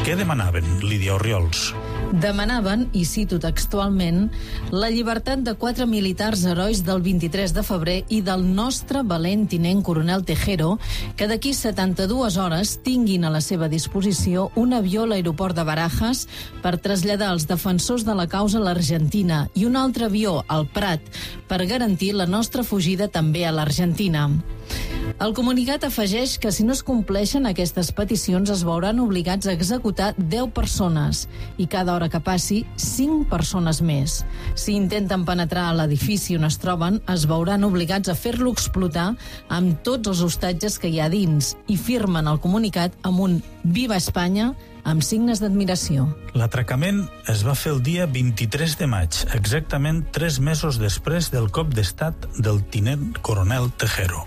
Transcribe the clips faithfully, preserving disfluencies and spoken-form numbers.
Què demanaven, Lídia Orriols? Demanaven, i cito textualment, la llibertat de quatre militars herois del vint-i-tres de febrer i del nostre valent tinent coronel Tejero, que d'aquí setanta-dues hores tinguin a la seva disposició un avió a l'aeroport de Barajas per traslladar els defensors de la causa a l'Argentina i un altre avió al Prat per garantir la nostra fugida també a l'Argentina. El comunicat afegeix que si no es compleixen aquestes peticions es veuran obligats a executar deu persones i cada hora que passi, cinc persones més. Si intenten penetrar a l'edifici on es troben, es veuran obligats a fer-lo explotar amb tots els hostatges que hi ha dins i firmen el comunicat amb un Viva Espanya amb signes d'admiració. L'atracament es va fer el dia vint-i-tres de maig, exactament tres mesos després del cop d'estat del tinent coronel Tejero.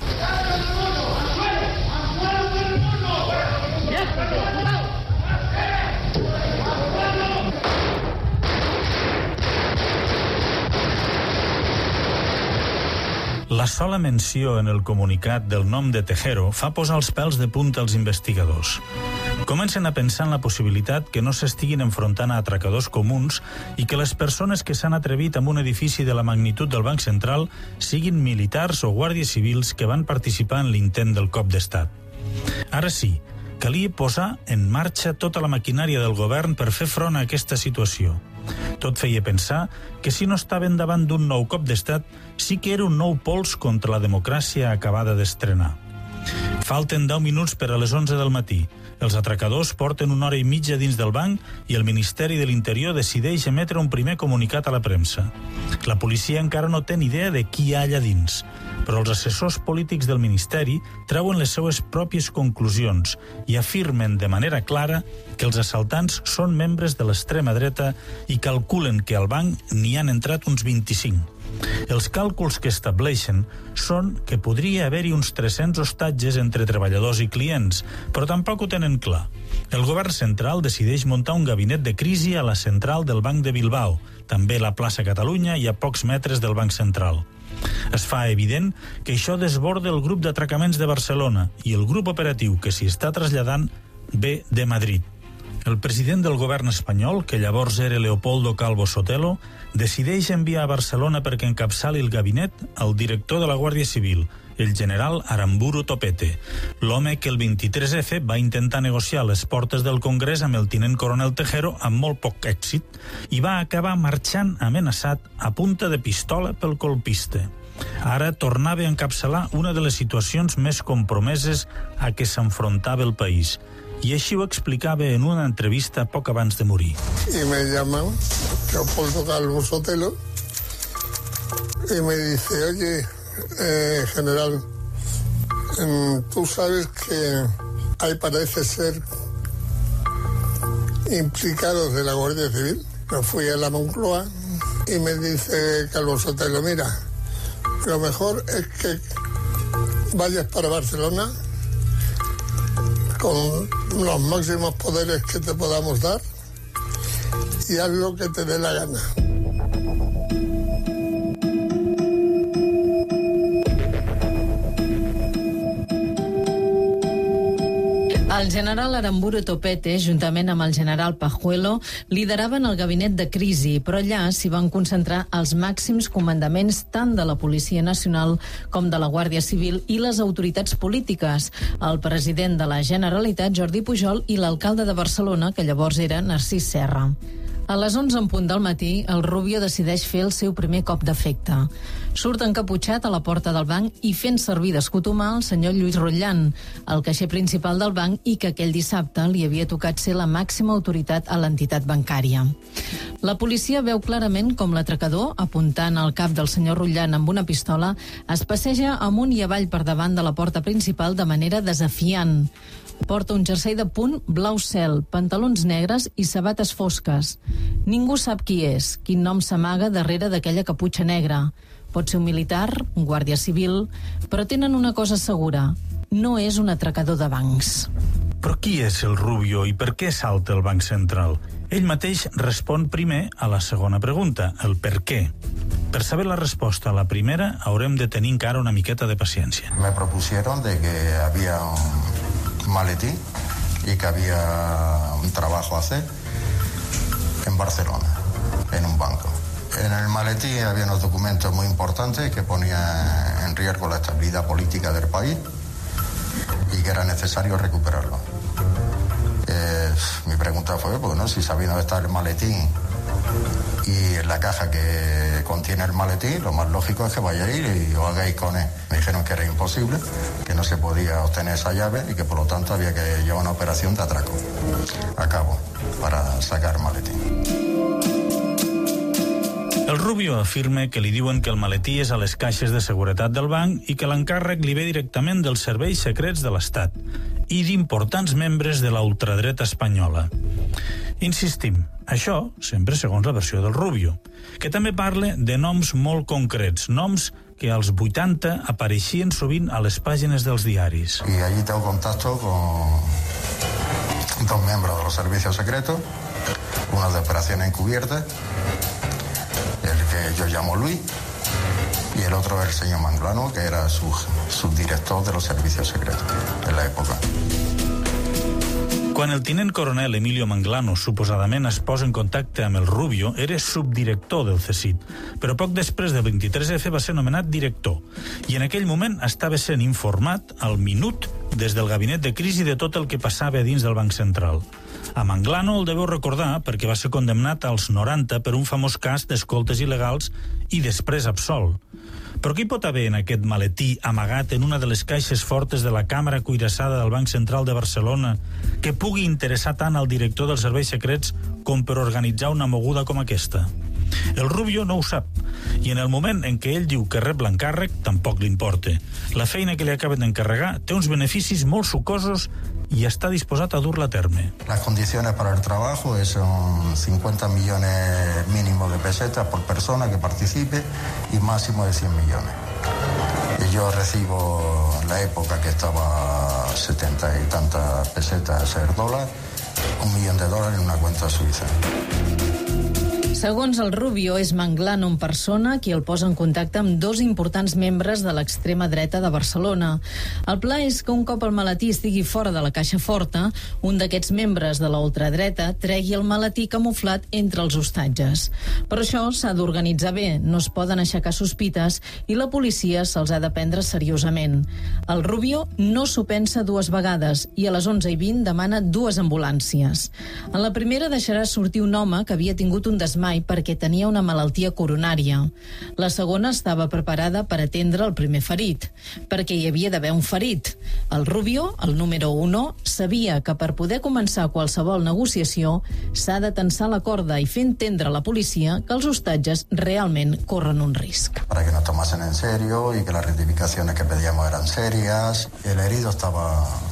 La sola menció en el comunicat del nom de Tejero fa posar els pèls de punta als investigadors. Comencen a pensar en la possibilitat que no s'estiguin enfrontant a atracadors comuns i que les persones que s'han atrevit amb un edifici de la magnitud del Banc Central siguin militars o guàrdies civils que van participar en l'intent del cop d'estat. Ara sí, calia posar en marxa tota la maquinària del govern per fer front a aquesta situació. Tot feia pensar que si no estaven davant d'un nou cop d'estat, sí que era un nou pols contra la democràcia acabada d'estrenar. Falten deu minuts per a les onze del matí. Els atracadors porten una hora i mitja dins del banc i el Ministeri de l'Interior decideix emetre un primer comunicat a la premsa. La policia encara no té ni idea de qui hi ha allà dins, però els assessors polítics del Ministeri treuen les seues pròpies conclusions i afirmen de manera clara que els assaltants són membres de l'extrema dreta i calculen que al banc n'hi han entrat uns vint-i-cinc. Els càlculs que estableixen són que podria haver-hi uns tres-cents hostatges entre treballadors i clients, però tampoc ho tenen clar. El govern central decideix muntar un gabinet de crisi a la central del Banc de Bilbao, també a la plaça Catalunya i a pocs metres del Banc Central. Es fa evident que això desborda el grup d'atracaments de Barcelona i el grup operatiu que s'hi està traslladant ve de Madrid. El president del govern espanyol, que llavors era Leopoldo Calvo Sotelo, decideix enviar a Barcelona perquè encapçali el gabinet al director de la Guàrdia Civil, el general Aramburu Topete, l'home que el vint-i-tres efe va intentar negociar a les portes del Congrés amb el tinent coronel Tejero amb molt poc èxit i va acabar marxant amenaçat a punta de pistola pel colpista. Ara tornava a encapçalar una de les situacions més compromeses a què s'enfrontava el país. Y així ho explicaba en una entrevista poco abans de morir. Y me llaman Leopoldo Calvo Sotelo y me dice, oye, eh, general, tú sabes que ahí parece ser implicados de la Guardia Civil. Me fui a la Moncloa y me dice Calvo Sotelo, mira, lo mejor es que vayas para Barcelona con los máximos poderes que te podamos dar y haz lo que te dé la gana. El general Aramburu Topete, juntament amb el general Pajuelo, lideraven el gabinet de crisi, però allà s'hi van concentrar els màxims comandaments tant de la Policia Nacional com de la Guàrdia Civil i les autoritats polítiques, el president de la Generalitat, Jordi Pujol, i l'alcalde de Barcelona, que llavors era Narcís Serra. A les onze en punt del matí, el Rubio decideix fer el seu primer cop d'efecte. Surt encaputxat a la porta del banc i fent servir d'escut humà el senyor Lluís Rotllan, el caixer principal del banc i que aquell dissabte li havia tocat ser la màxima autoritat a l'entitat bancària. La policia veu clarament com l'atracador, apuntant al cap del senyor Rotllan amb una pistola, es passeja amunt i avall per davant de la porta principal de manera desafiant. Porta un jersei de punt blau cel, pantalons negres i sabates fosques. Ningú sap qui és, quin nom s'amaga darrere d'aquella caputxa negra. Pot ser un militar, un guàrdia civil, però tenen una cosa segura: no és un atracador de bancs. Però qui és el Rubio i per què salta el Banc Central? Ell mateix respon primer a la segona pregunta, el per què. Per saber la resposta a la primera haurem de tenir encara una miqueta de paciència. Me propusieron de que había un maletí y que había un trabajo a hacer en Barcelona, en un banco. En el maletín había unos documentos muy importantes que ponían en riesgo la estabilidad política del país y que era necesario recuperarlo. Eh, mi pregunta fue, pues, ¿no? Si sabiendo dónde está el maletín y en la caja que contiene el maletín, lo más lógico es que vayáis y lo hagáis con él. Me dijeron que era imposible, que no se podía obtener esa llave y que por lo tanto había que llevar una operación de atraco a cabo para sacar el maletín. El Rubio afirma que li diuen que el maletí és a les caixes de seguretat del banc i que l'encàrrec li ve directament dels serveis secrets de l'Estat i d'importants membres de la ultradreta espanyola. Insistim, això sempre segons la versió del Rubio, que també parla de noms molt concrets, noms que als vuitanta apareixien sovint a les pàgines dels diaris. Y allí tengo contacto con dos miembros de los servicios secretos, uno de operaciones encubiertas, el que yo llamo Luis, y el otro es el señor Manglano, que era su subdirector de los servicios secretos en la època. Quan el tinent coronel Emilio Manglano suposadament es posa en contacte amb el Rubio, era subdirector del C S I D, però poc després del vint-i-tres efe va ser nomenat director, i en aquell moment estava sent informat al minut des del gabinet de crisi de tot el que passava dins del Banc Central. A Manglano el deveu recordar perquè va ser condemnat als noranta per un famós cas d'escoltes il·legals i després absolt. Però què hi pot haver en aquest maletí amagat en una de les caixes fortes de la càmera cuirassada del Banc Central de Barcelona que pugui interessar tant al director dels serveis secrets com per organitzar una moguda com aquesta? El Rubio no ho sap, i en el moment en què ell diu que rep l'encàrrec tampoc li importa. La feina que li acaben d'encarregar té uns beneficis molt sucosos y está dispuesto a dur-la a terme. Las condiciones para el trabajo son cincuenta millones mínimo de pesetas por persona que participe y máximo de cien millones. Y yo recibo, en la época que estaba setenta y tantas pesetas el dólar, un millón de dólares en una cuenta suiza. Segons el Rubio, és Manglano en persona qui el posa en contacte amb dos importants membres de l'extrema dreta de Barcelona. El pla és que un cop el maletí estigui fora de la caixa forta, un d'aquests membres de la ultradreta tregui el maletí camuflat entre els hostatges. Per això s'ha d'organitzar bé, no es poden aixecar sospites i la policia se'ls ha de prendre seriosament. El Rubio no s'ho pensa dues vegades i a les onze i vint demana dues ambulàncies. En la primera deixarà sortir un home que havia tingut un desmai perquè tenia una malaltia coronària. La segona estava preparada per atendre el primer ferit, perquè hi havia d'haver un ferit. El Rubio, el número uno, sabia que per poder començar qualsevol negociació s'ha de tensar la corda i fer entendre a la policia que els hostatges realment corren un risc. Para que nos tomasen en serio y que las rectificaciones que pedíamos eran serias. El herido estaba